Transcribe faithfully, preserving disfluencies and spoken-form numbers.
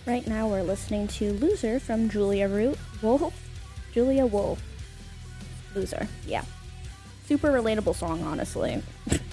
Right now we're listening to Loser from Julia Root Wolf. Julia Wolf. Loser, yeah. Super relatable song, honestly.